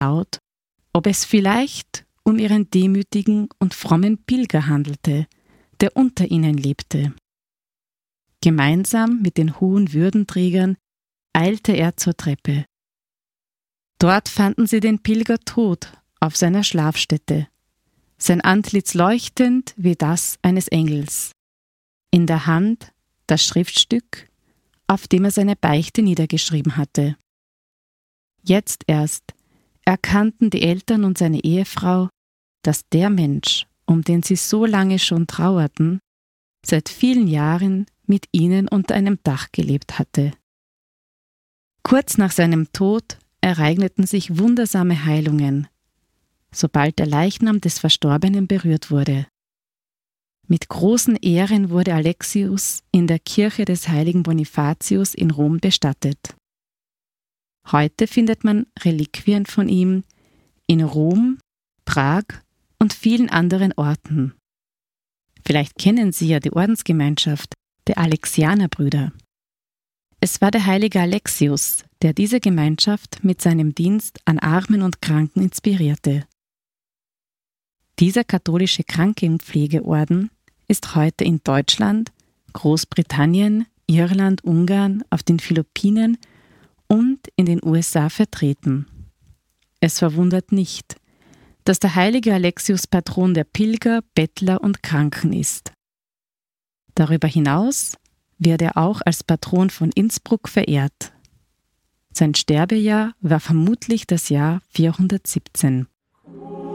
laut, ob es vielleicht um ihren demütigen und frommen Pilger handelte, der unter ihnen lebte. Gemeinsam mit den hohen Würdenträgern eilte er zur Treppe. Dort fanden sie den Pilger tot auf seiner Schlafstätte, sein Antlitz leuchtend wie das eines Engels, in der Hand das Schriftstück, auf dem er seine Beichte niedergeschrieben hatte. Jetzt erst erkannten die Eltern und seine Ehefrau, dass der Mensch, um den sie so lange schon trauerten, seit vielen Jahren mit ihnen unter einem Dach gelebt hatte. Kurz nach seinem Tod ereigneten sich wundersame Heilungen, sobald der Leichnam des Verstorbenen berührt wurde. Mit großen Ehren wurde Alexius in der Kirche des heiligen Bonifatius in Rom bestattet. Heute findet man Reliquien von ihm in Rom, Prag und vielen anderen Orten. Vielleicht kennen Sie ja die Ordensgemeinschaft der Alexianerbrüder. Es war der heilige Alexius, der diese Gemeinschaft mit seinem Dienst an Armen und Kranken inspirierte. Dieser katholische Krankenpflegeorden ist heute in Deutschland, Großbritannien, Irland, Ungarn, auf den Philippinen und in den USA vertreten. Es verwundert nicht, dass der heilige Alexius Patron der Pilger, Bettler und Kranken ist. Darüber hinaus wird er auch als Patron von Innsbruck verehrt. Sein Sterbejahr war vermutlich das Jahr 417.